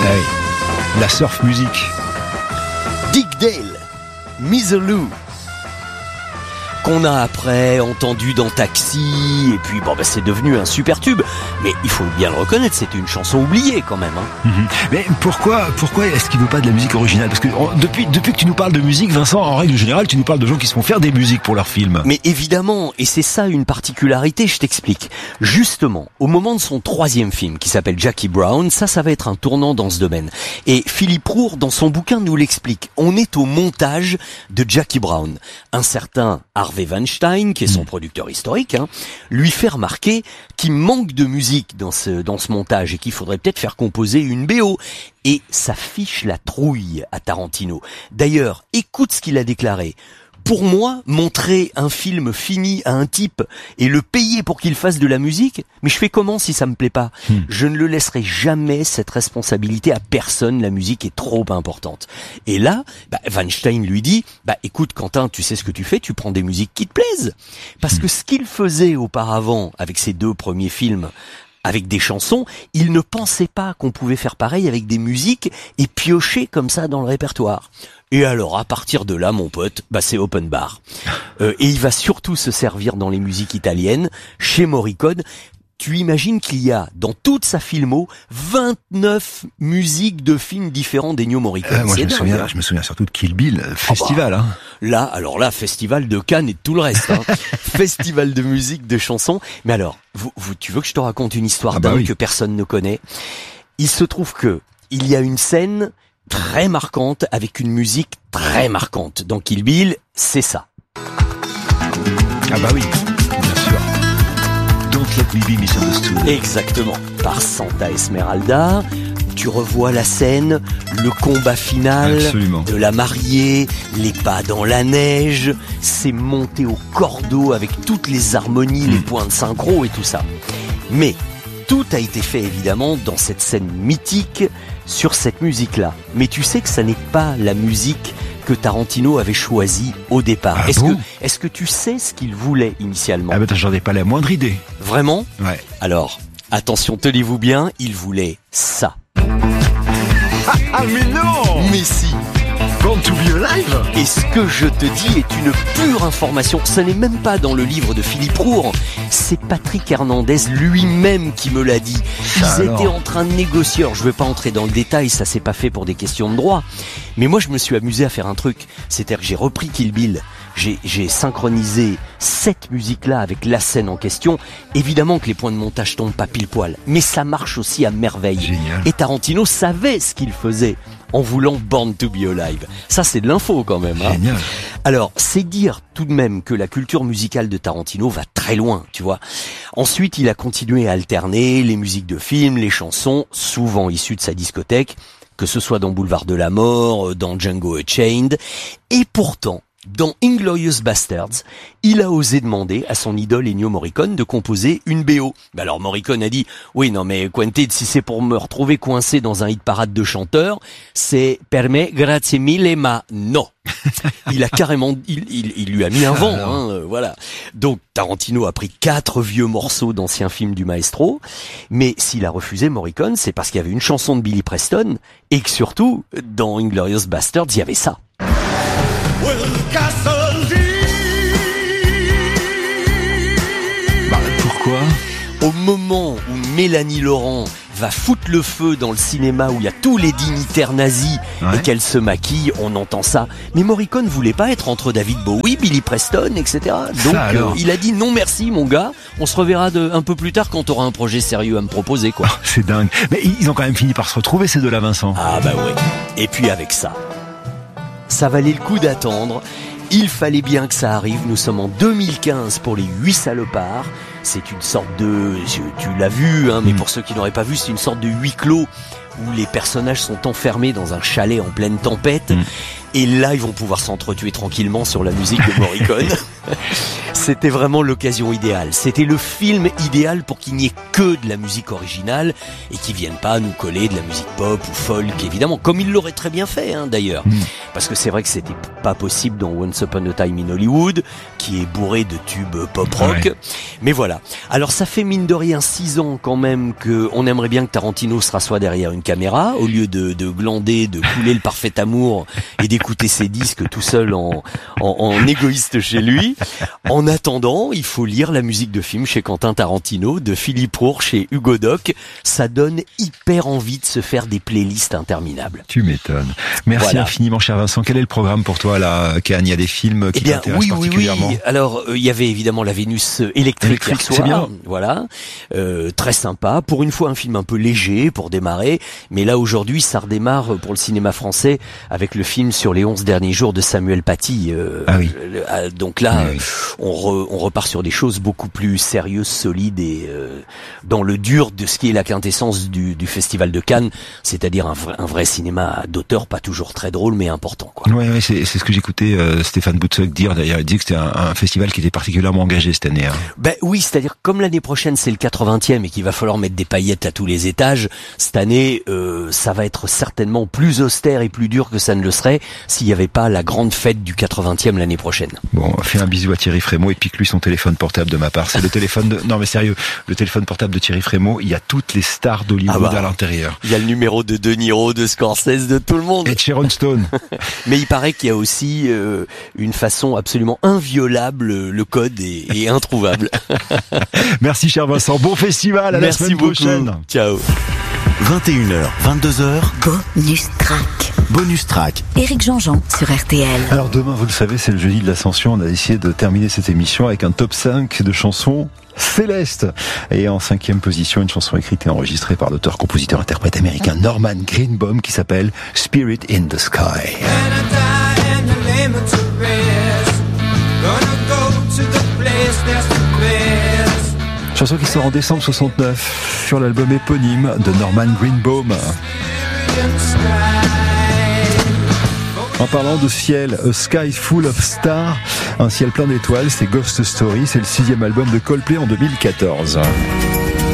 Hey, la surf music. Dick Dale, Miserlou, qu'on a après entendu dans Taxi, et puis c'est devenu un super tube. Mais il faut bien le reconnaître, c'était une chanson oubliée quand même. Mais pourquoi est-ce qu'il veut pas de la musique originale? Parce que depuis que tu nous parles de musique, Vincent, en règle générale, tu nous parles de gens qui se font faire des musiques pour leurs films. Mais évidemment, et c'est ça une particularité, je t'explique. Justement, au moment de son 3e film, qui s'appelle Jackie Brown, ça va être un tournant dans ce domaine. Et Philippe Roure, dans son bouquin, nous l'explique. On est au montage de Jackie Brown. Un certain Harvey Weinstein, qui est son producteur historique, lui fait remarquer qu'il manque de musique dans ce montage et qu'il faudrait peut-être faire composer une BO. Et ça fiche la trouille à Tarantino. D'ailleurs, écoute ce qu'il a déclaré. Pour moi, montrer un film fini à un type et le payer pour qu'il fasse de la musique, mais je fais comment si ça me plaît pas? Je ne le laisserai jamais cette responsabilité à personne, la musique est trop importante. Et là, Weinstein lui dit, écoute Quentin, tu sais ce que tu fais, tu prends des musiques qui te plaisent. Parce que ce qu'il faisait auparavant avec ses 2 premiers films, avec des chansons, il ne pensait pas qu'on pouvait faire pareil avec des musiques et piocher comme ça dans le répertoire. Et alors, à partir de là, mon pote, c'est open bar. Et il va surtout se servir dans les musiques italiennes, chez Morricone. Tu imagines qu'il y a, dans toute sa filmo, 29 musiques de films différents d'Ennio Morricone. Moi, je me souviens surtout de Kill Bill, festival. Là, festival de Cannes et de tout le reste. Festival de musique, de chansons. Mais alors, tu veux que je te raconte une histoire dingue que personne ne connaît? Il se trouve que il y a une scène très marquante avec une musique très marquante. Dans Kill Bill, c'est ça. Ah bah oui, bien sûr. Don't Let Me Be Misunderstood. Exactement. Par Santa Esmeralda. Tu revois la scène, le combat final. Absolument. De la mariée, les pas dans la neige, c'est monté au cordeau avec toutes les harmonies, les points de synchro et tout ça. Mais tout a été fait évidemment dans cette scène mythique sur cette musique-là. Mais tu sais que ça n'est pas la musique que Tarantino avait choisie au départ. Est-ce que tu sais ce qu'il voulait initialement? J'en ai pas la moindre idée. Vraiment? Ouais. Alors, attention, tenez-vous bien, il voulait ça. Mais non! Mais si! Born to be Alive! Et ce que je te dis est une pure information. Ce n'est même pas dans le livre de Philippe Roure. C'est Patrick Hernandez lui-même qui me l'a dit. Ils étaient en train de négocier. Alors, je ne vais pas entrer dans le détail, ça s'est pas fait pour des questions de droit. Mais moi, je me suis amusé à faire un truc. C'est-à-dire que j'ai repris Kill Bill. J'ai synchronisé cette musique-là avec la scène en question. Évidemment que les points de montage tombent pas pile poil. Mais ça marche aussi à merveille. Génial. Et Tarantino savait ce qu'il faisait en voulant Born to be Alive. Ça, c'est de l'info quand même. Génial. Alors, c'est dire tout de même que la culture musicale de Tarantino va très loin, tu vois. Ensuite, il a continué à alterner les musiques de films, les chansons, souvent issues de sa discothèque, que ce soit dans Boulevard de la Mort, dans Django Unchained. Et pourtant, dans Inglourious Basterds, il a osé demander à son idole Ennio Morricone de composer une BO. Alors Morricone a dit « Oui, non mais Quentin, si c'est pour me retrouver coincé dans un hit parade de chanteur, c'est per me grazie mille ma no ». Il a carrément, il lui a mis un vent, voilà. Donc Tarantino a pris 4 vieux morceaux d'anciens films du maestro, mais s'il a refusé Morricone, c'est parce qu'il y avait une chanson de Billy Preston et que surtout, dans Inglourious Basterds, il y avait ça. Pourquoi? Au moment où Mélanie Laurent va foutre le feu dans le cinéma où il y a tous les dignitaires nazis et qu'elle se maquille, on entend ça. Mais Morricone voulait pas être entre David Bowie, Billy Preston, etc. Donc il a dit non merci mon gars, on se reverra un peu plus tard quand t'auras un projet sérieux à me proposer quoi. C'est dingue. Mais ils ont quand même fini par se retrouver ces deux-là, Vincent. Ah bah ouais. Et puis avec ça valait le coup d'attendre. Il fallait bien que ça arrive. Nous sommes en 2015 pour les 8 salopards. C'est une sorte de... Tu l'as vu, mais pour ceux qui n'auraient pas vu, c'est une sorte de huis clos où les personnages sont enfermés dans un chalet en pleine tempête. Et là, ils vont pouvoir s'entretuer tranquillement sur la musique de Morricone. C'était vraiment l'occasion idéale. C'était le film idéal pour qu'il n'y ait que de la musique originale et qu'ils viennent pas nous coller de la musique pop ou folk, évidemment, comme il l'aurait très bien fait, d'ailleurs. parce que c'est vrai que c'était pas possible dans Once Upon a Time in Hollywood, qui est bourré de tubes pop-rock. Ouais. Mais voilà. Alors ça fait mine de rien 6 ans quand même que on aimerait bien que Tarantino se rassoie derrière une caméra, au lieu de glander, de couler le parfait amour et d'écouter ses disques tout seul en égoïste chez lui. En attendant, il faut lire la musique de film chez Quentin Tarantino, de Philippe Roure chez Hugo Doc. Ça donne hyper envie de se faire des playlists interminables. Tu m'étonnes. Merci infiniment, cher Vincent. Quel est le programme pour toi là, Cannes? Il y a des films qui t'intéressent particulièrement? Oui. Alors, il y avait évidemment La Vénus électrique hier soir. C'est bien. Voilà. Très sympa. Pour une fois, un film un peu léger pour démarrer. Mais là, aujourd'hui, ça redémarre pour le cinéma français avec le film sur les 11 derniers jours de Samuel Paty. Donc là, on repart sur des choses beaucoup plus sérieuses, solides et dans le dur de ce qui est la quintessence du Festival de Cannes, c'est-à-dire un vrai cinéma d'auteur, pas toujours très drôle, mais important, quoi. Ouais, c'est ce que j'écoutais Stéphane Boutsock dire. D'ailleurs, il dit que c'était un festival qui était particulièrement engagé cette année. Oui, c'est-à-dire comme l'année prochaine c'est le 80e et qu'il va falloir mettre des paillettes à tous les étages, cette année, ça va être certainement plus austère et plus dur que ça ne le serait s'il n'y avait pas la grande fête du 80e l'année prochaine. Bon, fais un bisou à Thierry Frémaux et pique-lui son téléphone portable de ma part. C'est le téléphone non mais sérieux, le téléphone portable de Thierry Frémaux, il y a toutes les stars d'Hollywood à l'intérieur. Il y a le numéro de De Niro, de Scorsese, de tout le monde. Et de Sharon Stone. Mais il paraît qu'il y a aussi une façon absolument inviolable, le code est introuvable. Merci cher Vincent, bon festival, à la semaine prochaine. Ciao. 21h, 22h. Bonus track. Bonus track. Éric Jean-Jean sur RTL. Alors demain, vous le savez, c'est le jeudi de l'Ascension. On a essayé de terminer cette émission avec un top 5 de chansons célestes. Et en 5e position, une chanson écrite et enregistrée par l'auteur, compositeur, interprète américain Norman Greenbaum qui s'appelle Spirit in the Sky. Chanson qui sort en décembre 69 sur l'album éponyme de Norman Greenbaum. En parlant de ciel, A Sky Full of Stars, un ciel plein d'étoiles, c'est Ghost Story, c'est le 6e album de Coldplay en 2014.